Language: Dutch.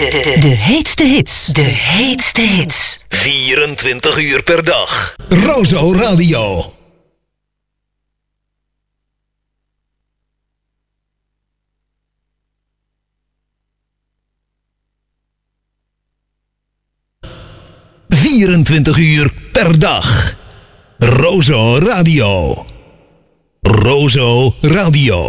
De heetste hits. De heetste hits. 24 uur per dag. Rozo Radio. ...24 uur per dag. Rozo Radio. Rozo Radio.